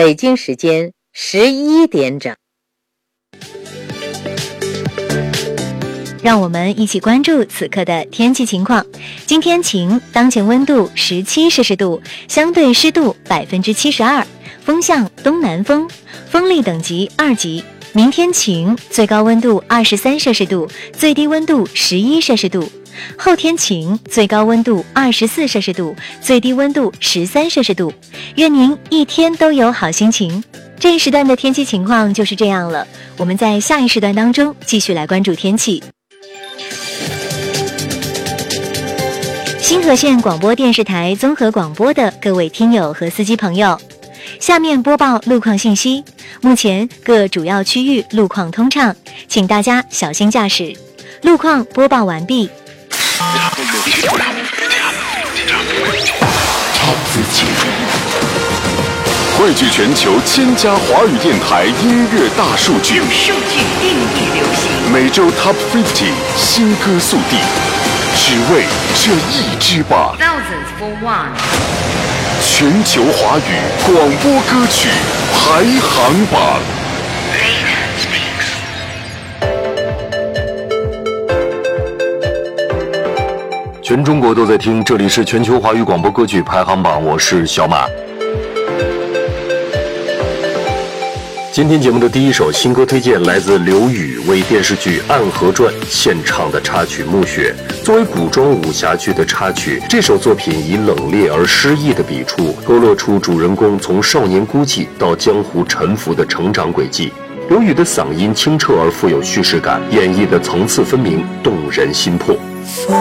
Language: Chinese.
北京时间11点整。 让我们一起关注此刻的天气情况。今天晴，当前温度17摄氏度，相对湿度72%，风向东南风，风力等级2级。明天晴，最高温度23摄氏度，最低温度11摄氏度。后天晴，最高温度24摄氏度，最低温度13摄氏度。愿您一天都有好心情。这一时段的天气情况就是这样了，我们在下一时段当中继续来关注天气。新河县广播电视台综合广播的各位听友和司机朋友，下面播报路况信息。目前各主要区域路况通畅，请大家小心驾驶。路况播报完毕。 汇聚全球1000家华语电台音乐大数据， 用数据定义流行， 每周 Top 50新歌速递，只为这一支榜。 Thousands for one。 全球华语广播歌曲排行榜。全中国都在听，这里是全球华语广播歌曲排行榜，我是小马。今天节目的第一首新歌推荐来自刘宇为电视剧《暗河传》献唱的插曲《暮雪》。作为古装武侠剧的插曲，这首作品以冷冽而诗意的笔触，勾勒出主人公从少年孤寂到江湖沉浮的成长轨迹。刘宇的嗓音清澈而富有叙事感，演绎的层次分明，动人心魄。